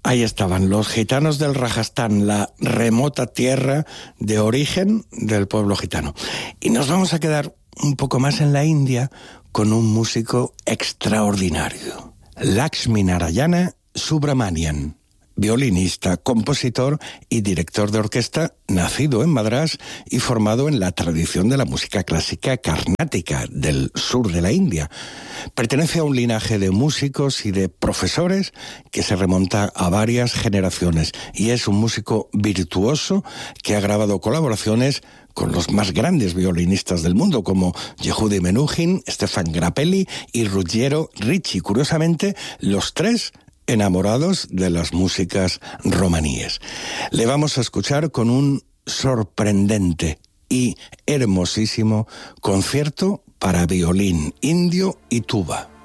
Ahí estaban los gitanos del Rajastán, la remota tierra de origen del pueblo gitano. Y nos vamos a quedar un poco más en la India con un músico extraordinario, Lakshminarayana Subramanian, violinista, compositor y director de orquesta, nacido en Madrás y formado en la tradición de la música clásica carnática del sur de la India. Pertenece a un linaje de músicos y de profesores que se remonta a varias generaciones y es un músico virtuoso que ha grabado colaboraciones con los más grandes violinistas del mundo, como Yehudi Menuhin, Stefan Grappelli y Ruggiero Ricci. Curiosamente, los tres enamorados de las músicas romaníes. Le vamos a escuchar con un sorprendente y hermosísimo concierto para violín indio y tuba.